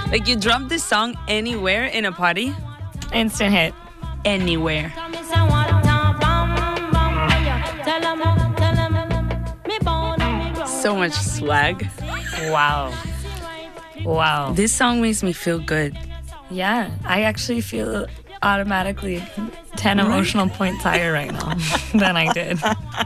Like, you drop this song anywhere in a party, Instant hit. anywhere. So much swag. Wow. Wow. This song makes me feel good. Yeah, I actually feel automatically 10 emotional points higher right now than I did.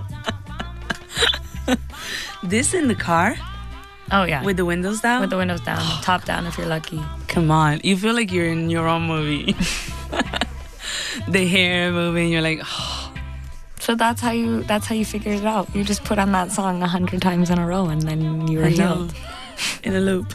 This in the car Oh, yeah. with the windows down? With the windows down, top down if you're lucky. Come on. You feel like you're in your own movie. The hair moving, you're like, oh. So that's how you figured it out. You just put on that song 100 times in a row and then you were I know. healed. In a loop.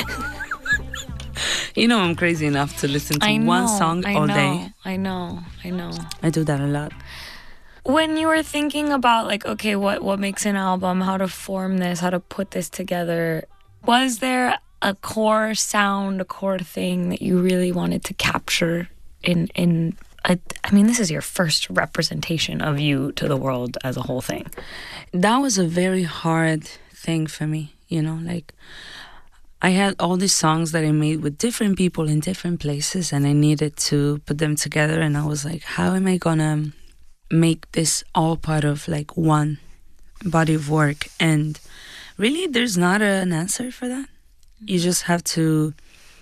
You know I'm crazy enough to listen to one song all day. I know. I do that a lot. When you were thinking about, like, okay, what makes an album, how to form this, how to put this together, was there a core sound, a core thing that you really wanted to capture I mean, this is your first representation of you to the world as a whole thing. That was a very hard thing for me, you know, like I had all these songs that I made with different people in different places and I needed to put them together and I was like, how am I gonna make this all part of like one body of work? And really there's not an answer for that. You just have to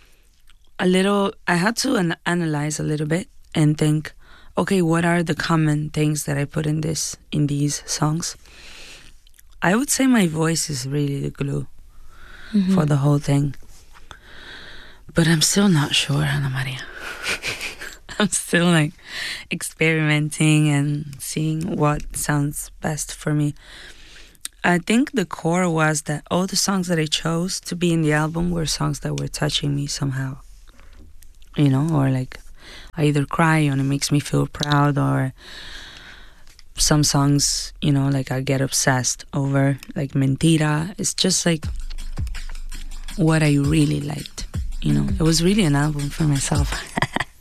I had to analyze a little bit and think, okay, what are the common things that I put in these songs? I would say my voice is really the glue for the whole thing. But I'm still not sure, Ana Maria. I'm still like experimenting and seeing what sounds best for me. I think the core was that all the songs that I chose to be in the album were songs that were touching me somehow. You know, or like I either cry and it makes me feel proud, or some songs, you know, like I get obsessed over, like Mentira. It's just like what I really liked, you know. It was really an album for myself.